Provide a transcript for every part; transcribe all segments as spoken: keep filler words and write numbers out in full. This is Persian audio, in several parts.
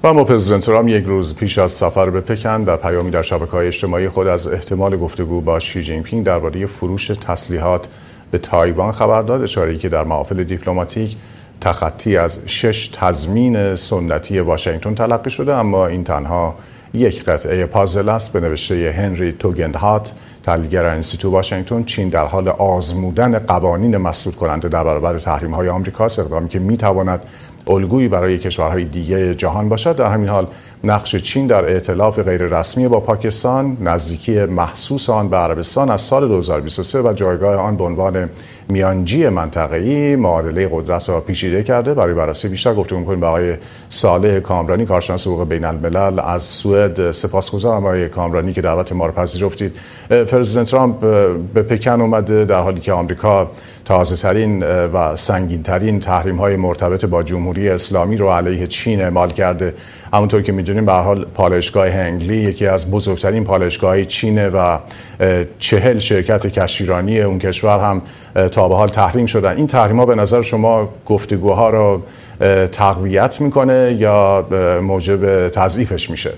و اما پرزیدنت ترامپ یک روز پیش از سفر به پکن در پیامی در شبکه‌های اجتماعی خود از احتمال گفتگو با شی جین پینگ درباره فروش تسلیحات به تایوان خبر داد، اشاره‌ای که در محافل دیپلماتیک تخطی از شش تضمین سنتی واشنگتن تلقی شده، اما این تنها یک قطعه پازل است. به نوشته هنری توگندهات، تحلیلگر انستیتو واشنگتن، چین در حال آزمودن قوانین مسدود کننده در برابر تحریم‌های آمریکاست، اقدامی که می‌تواند الگویی برای کشورهای دیگه جهان باشد. در همین حال نقش چین در ائتلاف غیررسمی با پاکستان، نزدیکی محسوس آن به عربستان از سال دو هزار و بیست و سه و جایگاه آن به عنوان میانجی منطقه‌ای معادله قدرت را پیچیده کرده. برای بررسی بیشتر گفتگو می‌کنیم با آقای صالح کامرانی، کارشناس حقوق بین‌الملل از سوئد. سپاسگزارم آقای کامرانی که دعوت ما را پذیرفتید. پرزیدنت ترامپ به پکن اومده در حالی که آمریکا تازه‌ترین و سنگین‌ترین تحریم‌های مرتبط با جمهوری اسلامی رو علیه چین اعمال کرده. همونطور که می‌دونیم به هر حال پالایشگاه هنگلی یکی از بزرگترین پالایشگاه‌های چینه و چهل شرکت کشتیرانی اون کشور هم تا به حال تحریم شدن. این تحریم‌ها به نظر شما گفتگوها رو تقویت میکنه یا موجب تضعیفش میشه؟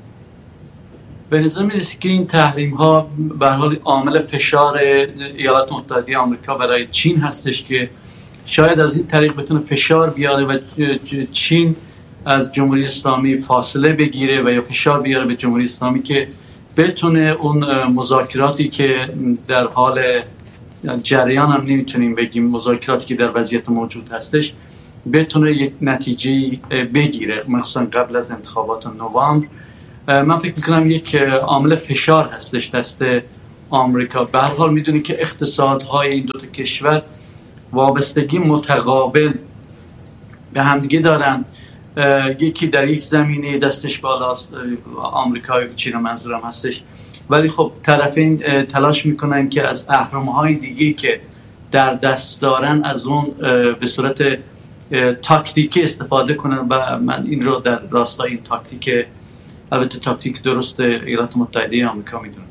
به نظر میرسه که این تحریم ها به هر حال عامل فشار ایالات متحده آمریکا برای چین هستش که شاید از این طریق بتونه فشار بیاره و چین از جمهوری اسلامی فاصله بگیره و یا فشار بیاره به جمهوری اسلامی که بتونه اون مذاکراتی که در حال جریان هم نمیتونیم بگیم، مذاکراتی که در وضعیت موجود هستش بتونه یک نتیجه بگیره، مخصوصا قبل از انتخابات نوامبر. من فکر میکنم یک عامل فشار هستش دست آمریکا. به هر حال میدونی که اقتصادهای این دو تا کشور وابستگی متقابل به همدیگه دارن. یکی در یک زمینه دستش بالاست، آمریکا و چین منظورم هستش، ولی خب طرفین تلاش میکنن که از اهرم‌های دیگه که در دست دارن از اون به صورت تاکتیکی استفاده کنن و من این رو در راستای این تاکتیک، البته تاکتیک درست ایالات متحده آمریکا میدونم.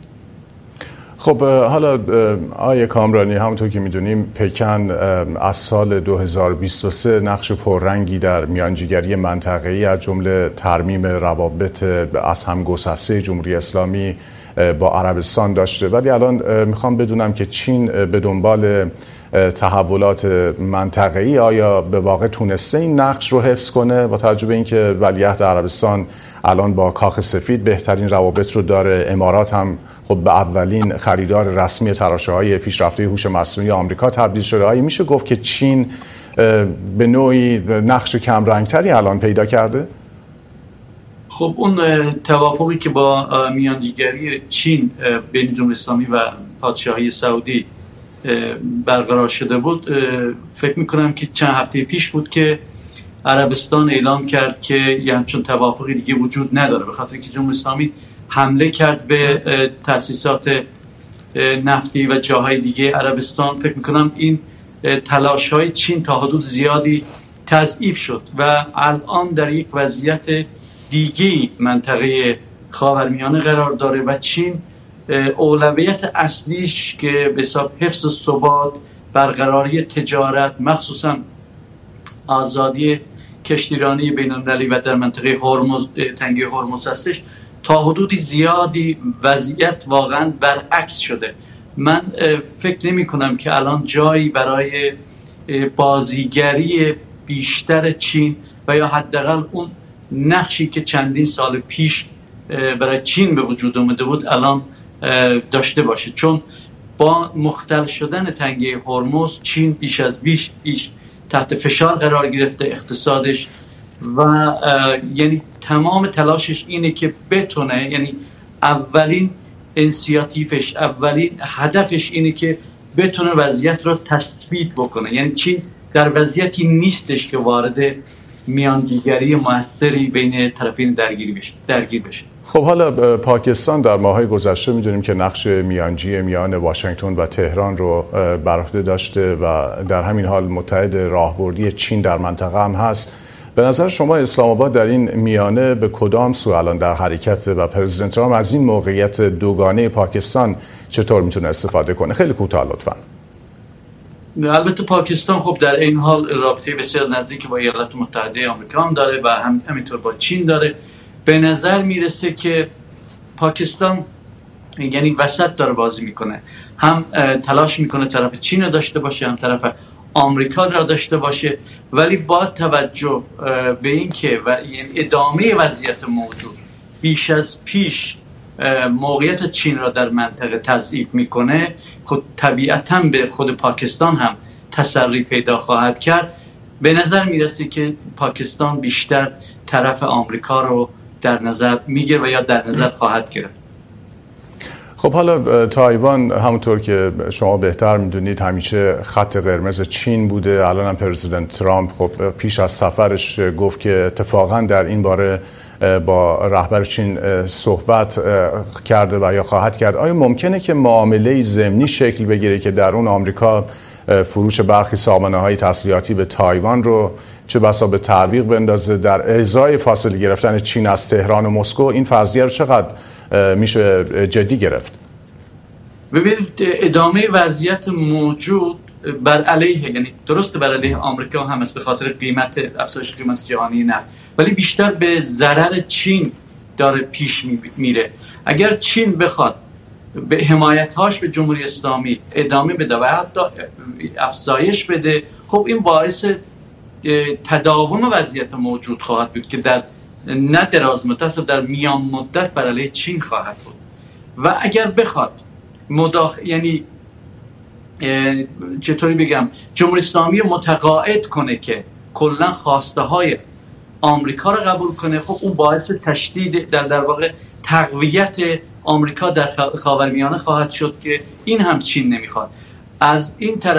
خب حالا آقای کامرانی، همونطور که میدونیم پکن از سال دو هزار و بیست و سه نقش پررنگی در میانجیگری منطقه‌ای از جمله ترمیم روابط از هم گسسته جمهوری اسلامی با عربستان داشته، ولی الان میخوام بدونم که چین به دنبال تحولات منطقه‌ای آیا به واقع تونسته این نقش رو حفظ کنه با توجه به اینکه ولیعهد عربستان الان با کاخ سفید بهترین روابط رو داره، امارات هم خب به اولین خریدار رسمی تراشه‌های پیشرفته هوش مصنوعی آمریکا تبدیل شده. آیا میشه گفت که چین به نوعی نقش کم رنگتری الان پیدا کرده؟ خب اون توافقی که با میانجیگری چین بین جمهوری اسلامی و پادشاهی سعودی برقرار شده بود، فکر میکنم که چند هفته پیش بود که عربستان اعلام کرد که یه همچون توافقی دیگه وجود نداره، به خاطر که جمهوری اسلامی حمله کرد به تأسیسات نفتی و جاهای دیگه عربستان. فکر میکنم این تلاش های چین تا حدود زیادی تضعیف شد و الان در یک وضعیت دیگه منطقه خاورمیانه قرار داره و چین اولویت اصلیش که به حساب حفظ ثبات، برقراری تجارت، مخصوصا آزادی کشتیرانی بین‌المللی و در منطقه هرمز، تنگه هرمز هستش، تا حدودی زیادی وضعیت واقعا برعکس شده. من فکر نمی کنم که الان جایی برای بازیگری بیشتر چین و یا حداقل اون نقشی که چندین سال پیش برای چین به وجود اومده بود الان داشته باشه، چون با مختل شدن تنگه هرمز چین بیش از بیش بیش تحت فشار قرار گرفته اقتصادش و یعنی تمام تلاشش اینه که بتونه، یعنی اولین انسیاتیفش، اولین هدفش اینه که بتونه وضعیت رو تثبیت بکنه. یعنی چین در وضعیتی نیستش که وارد میانجیگری موثری بین طرفین درگیری بشه درگیر بشه. خب حالا پاکستان در ماه‌های گذشته می‌دونیم که نقش میانجی میان واشنگتن و تهران رو بر عهده داشته و در همین حال متحد راهبردی چین در منطقه هم هست. به نظر شما اسلام آباد در این میانه به کدام سو الان در حرکت و پرزیدنت ترامپ از این موقعیت دوگانه پاکستان چطور میتونه استفاده کنه؟ خیلی کوتاه لطفاً. البته پاکستان خب در این حال رابطه بسیار نزدیک با ایالات متحده آمریکا هم داره و هم همینطور با چین داره. به نظر میرسه که پاکستان یعنی وسط داره بازی میکنه، هم تلاش میکنه طرف چین رو داشته باشه، هم طرف آمریکا را داشته باشه، ولی با توجه به این که و یعنی ادامه وضعیت موجود بیش از پیش موقعیت چین را در منطقه تضعیف میکنه، خود طبیعتاً به خود پاکستان هم تسری پیدا خواهد کرد. به نظر میرسه که پاکستان بیشتر طرف آمریکا رو در نظر میگیره و یا در نظر خواهد گرفت. خب حالا تایوان همونطور که شما بهتر میدونید همیشه خط قرمز چین بوده. الان هم پرزیدنت ترامپ خب پیش از سفرش گفت که اتفاقا در این باره با رهبر چین صحبت کرده و یا خواهد کرد. آیا ممکنه که معامله ضمنی شکل بگیره که در اون آمریکا فروش برخی سامانه‌های تسلیحاتی به تایوان رو چه بسا به تعویق بندازه در ازای فاصله گرفتن چین از تهران و مسکو؟ این فرضیه رو چقدر میشه جدی گرفت؟ ببینید ادامه وضعیت موجود بر علیه، یعنی درست بر علیه آمریکا هم است به خاطر قیمت افزایش قیمت جهانی نفت، ولی بیشتر به ضرر چین داره پیش میره. اگر چین بخواد به حمایت‌هاش به جمهوری اسلامی ادامه بده و حتی افزایش بده، خب این باعث تداوم وضعیت موجود خواهد بود که در نه دراز مدت و در میان مدت بر علیه چین خواهد بود. و اگر بخواد مداخ یعنی چطوری بگم جمهوری اسلامی متقاعد کنه که کلا خواسته های آمریکا رو قبول کنه، خب اون باعث تشدید در در واقع تقویت آمریکا در خاورمیانه خواهد شد که این هم چین نمیخواد. از این طرف